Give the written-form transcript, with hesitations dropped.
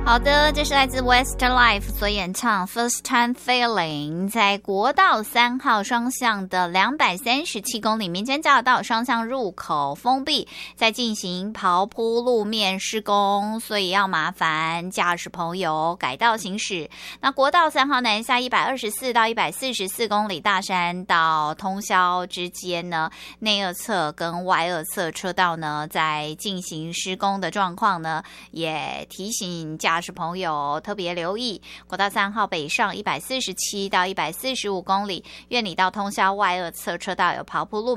好的，这是来自 Westlife 所演唱 First Time Feeling。 在国道3号双向的237公里民间交流道双向入口封闭，在进行刨铺路面施工，所以要麻烦驾驶朋友改道行驶。那国道3号南下124到144公里大山到通霄之间呢，内二侧跟外二侧车道呢在进行施工的状况呢，也提醒驾驶朋友特别留意。国道3号北上147到145公里，苑里到通霄外二侧车道有刨铺路